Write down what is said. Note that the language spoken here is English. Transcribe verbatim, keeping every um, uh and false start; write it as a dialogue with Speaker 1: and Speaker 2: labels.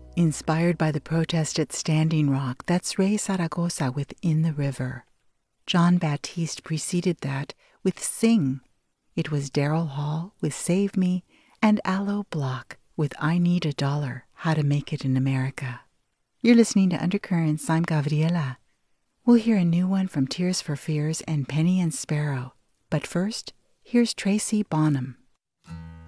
Speaker 1: Inspired by the protest at Standing Rock, that's Ray Zaragoza with In the River. John Baptiste preceded that with Sing. It was Daryl Hall with Save Me, and Aloe Block with I Need a Dollar, How to Make It in America. You're listening to Undercurrents. I'm Gabriela. We'll hear a new one from Tears for Fears and Penny and Sparrow. But first, here's Tracy Bonham.